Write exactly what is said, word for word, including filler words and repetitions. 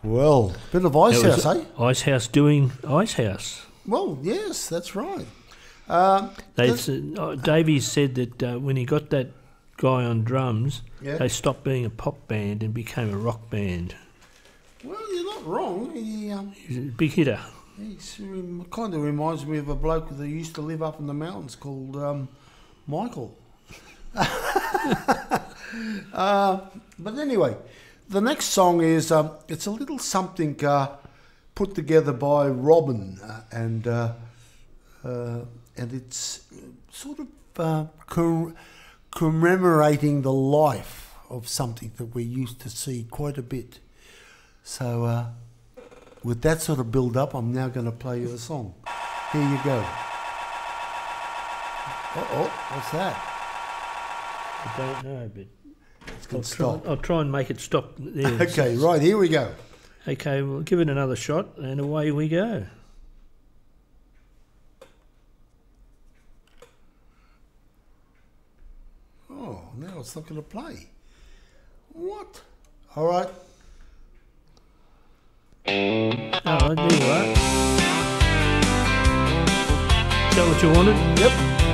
Well, bit of Ice That was House, eh? Ice House doing Ice House. Well, yes, that's right. Um, They does- said, uh, Davies said that uh, when he got that guy on drums, Yeah. they stopped being a pop band and became a rock band. well, you're not wrong. He, um, He's a big hitter. he kind of reminds me of a bloke that used to live up in the mountains called um, Michael. uh, but anyway, the next song is um, it's a little something uh, put together by Robin, uh, and uh, uh, and it's sort of uh, com- commemorating the life of something that we used to see quite a bit. So uh, with that sort of build up, I'm now going to play you the song. Here you go. Uh-oh, what's that? I don't know, but It's I'll going to try, stop. I'll try and make it stop there. Okay, right, here we go. Okay, we'll give it another shot, and away we go. Oh, now it's not going to play. What? All right. Oh, there you are. Is that what you wanted? Yep.